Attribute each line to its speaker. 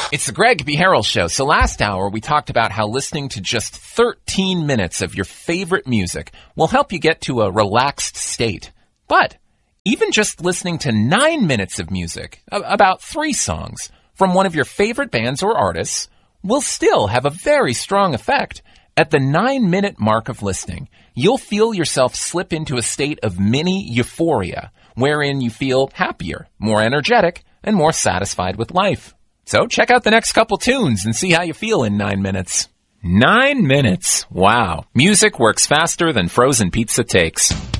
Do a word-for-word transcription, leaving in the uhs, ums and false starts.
Speaker 1: It's the Greg B. Harrell Show. So last hour, we talked about how listening to just thirteen minutes of your favorite music will help you get to a relaxed state. But even just listening to nine minutes of music, about three songs, from one of your favorite bands or artists, will still have a very strong effect. At the nine-minute mark of listening, you'll feel yourself slip into a state of mini euphoria, wherein you feel happier, more energetic, and more satisfied with life. So check out the next couple tunes and see how you feel in nine minutes. Nine minutes. Wow. Music works faster than frozen pizza takes.